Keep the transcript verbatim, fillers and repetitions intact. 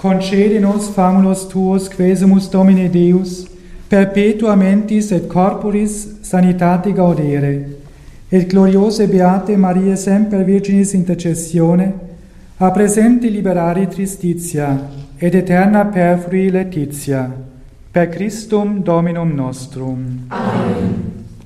concede nos famulos tuos, quesumus Domine Deus, perpetua mentis et corporis sanitate gaudere, et gloriose beate Maria semper Virginis intercessione, a presente liberare tristitia, et eterna perfrui laetitia, per Christum Dominum nostrum. Amen.